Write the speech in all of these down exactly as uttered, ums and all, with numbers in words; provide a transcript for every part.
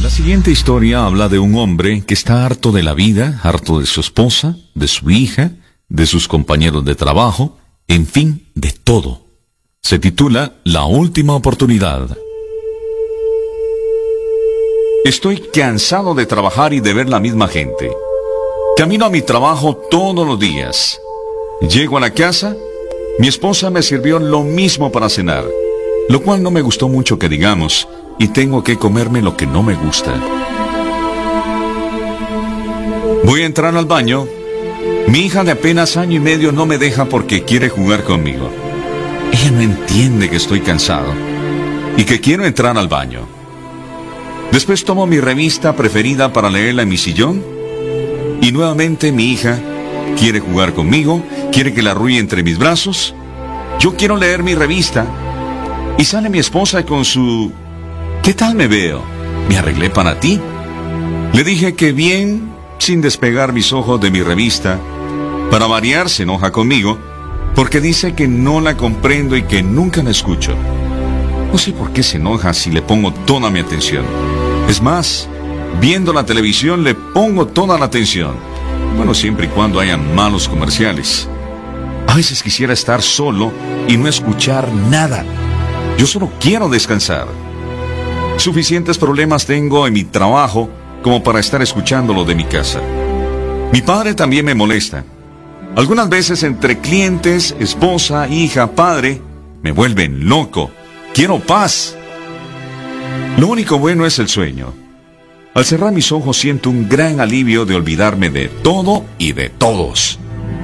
La siguiente historia habla de un hombre que está harto de la vida, harto de su esposa, de su hija, de sus compañeros de trabajo, en fin, de todo. Se titula La última oportunidad. Estoy cansado de trabajar y de ver la misma gente. Camino a mi trabajo todos los días. Llego a la casa, mi esposa me sirvió lo mismo para cenar, lo cual no me gustó mucho que digamos, y tengo que comerme lo que no me gusta. Voy a entrar al baño. Mi hija de apenas año y medio no me deja porque quiere jugar conmigo. Ella no entiende que estoy cansado y que quiero entrar al baño. Después tomo mi revista preferida para leerla en mi sillón y nuevamente mi hija quiere jugar conmigo, quiere que la arrulle entre mis brazos. Yo quiero leer mi revista y sale mi esposa con su... ¿Qué tal me veo? ¿Me arreglé para ti? Le dije que bien, sin despegar mis ojos de mi revista. Para variar, se enoja conmigo porque dice que no la comprendo y que nunca la escucho. No sé por qué se enoja si le pongo toda mi atención. Es más, viendo la televisión le pongo toda la atención. Bueno, siempre y cuando hayan malos comerciales. A veces quisiera estar solo y no escuchar nada. Yo solo quiero descansar. Suficientes problemas tengo en mi trabajo como para estar escuchando lo de mi casa. Mi padre también me molesta. Algunas veces entre clientes, esposa, hija, padre, me vuelven loco. Quiero paz. Lo único bueno es el sueño. Al cerrar mis ojos siento un gran alivio de olvidarme de todo y de todos.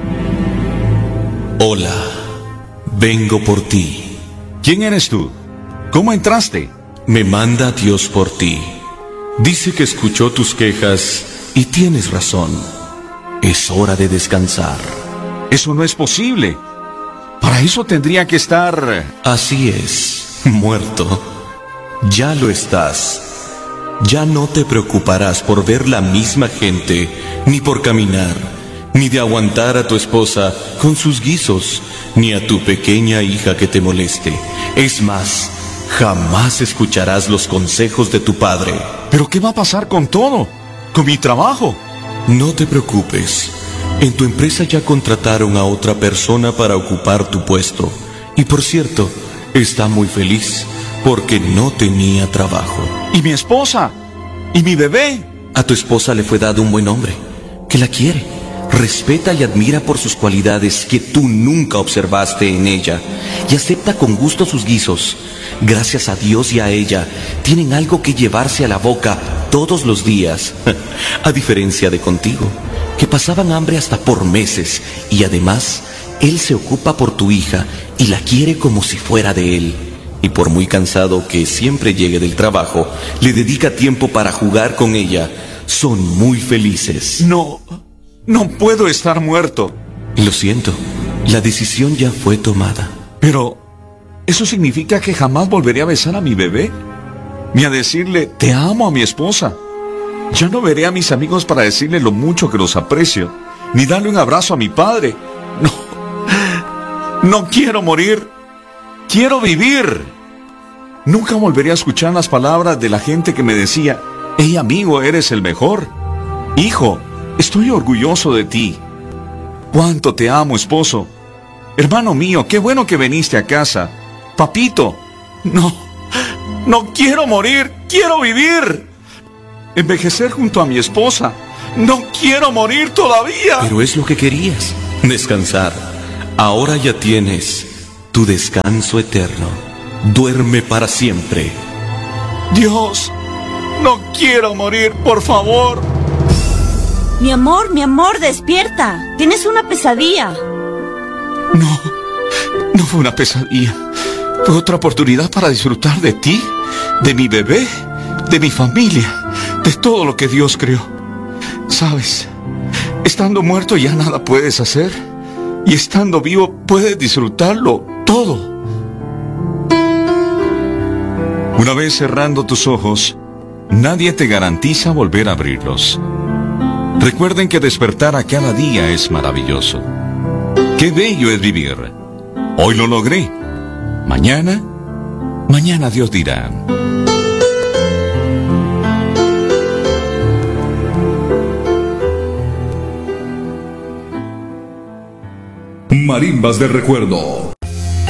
Hola, vengo por ti. ¿Quién eres tú? ¿Cómo entraste? Me manda Dios por ti. Dice que escuchó tus quejas y tienes razón. Es hora de descansar. Eso no es posible. Para eso tendría que estar... Así es, muerto. Ya lo estás. Ya no te preocuparás por ver la misma gente, ni por caminar, ni de aguantar a tu esposa con sus guisos, ni a tu pequeña hija que te moleste. Es más, jamás escucharás los consejos de tu padre. ¿Pero qué va a pasar con todo? ¿Con mi trabajo? No te preocupes. En tu empresa ya contrataron a otra persona para ocupar tu puesto. Y por cierto, está muy feliz porque no tenía trabajo. ¿Y mi esposa? ¿Y mi bebé? A tu esposa le fue dado un buen hombre, que la quiere, respeta y admira por sus cualidades que tú nunca observaste en ella, y acepta con gusto sus guisos. Gracias a Dios y a ella, tienen algo que llevarse a la boca todos los días, a diferencia de contigo, que pasaban hambre hasta por meses, y además, él se ocupa por tu hija y la quiere como si fuera de él. Y por muy cansado que siempre llegue del trabajo, le dedica tiempo para jugar con ella. Son muy felices. No, no puedo estar muerto. Lo siento, la decisión ya fue tomada. Pero, ¿eso significa que jamás volveré a besar a mi bebé? Ni a decirle, te amo a mi esposa. Ya no veré a mis amigos para decirle lo mucho que los aprecio, ni darle un abrazo a mi padre. No, no quiero morir. ¡Quiero vivir! Nunca volveré a escuchar las palabras de la gente que me decía, hey amigo, eres el mejor. Hijo, estoy orgulloso de ti. Cuánto te amo, esposo. Hermano mío, qué bueno que viniste a casa. Papito, no, no quiero morir, quiero vivir. Envejecer junto a mi esposa. No quiero morir todavía. Pero es lo que querías, descansar. Ahora ya tienes tu descanso eterno. Duerme para siempre. Dios, no quiero morir, por favor. Mi amor, mi amor, despierta. Tienes una pesadilla. No, no fue una pesadilla. Fue otra oportunidad para disfrutar de ti, de mi bebé, de mi familia, de todo lo que Dios creó. ¿Sabes? Estando muerto ya nada puedes hacer. Y estando vivo puedes disfrutarlo todo. Una vez cerrando tus ojos, nadie te garantiza volver a abrirlos. Recuerden que despertar a cada día es maravilloso. Qué bello es vivir. Hoy lo logré. Mañana, mañana Dios dirá. Marimbas del Recuerdo.